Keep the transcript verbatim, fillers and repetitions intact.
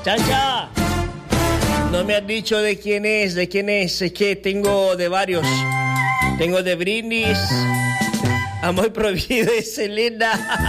Chacha, no me has dicho de quién es, de quién es. Es que tengo de varios. Tengo de Brindis, Amor Prohibido y Selena.